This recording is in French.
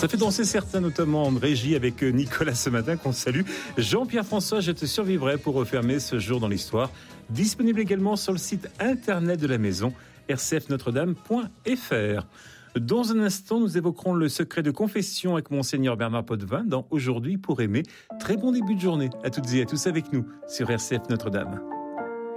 Ça fait danser certains, notamment en régie avec Nicolas ce matin qu'on salue. Jean-Pierre François, je te survivrai pour refermer ce jour dans l'histoire. Disponible également sur le site internet de la maison, rcfnotredame.fr. Dans un instant, nous évoquerons le secret de confession avec Monseigneur Bernard Potvin dans Aujourd'hui pour aimer. Très bon début de journée à toutes et à tous avec nous sur RCF Notre-Dame.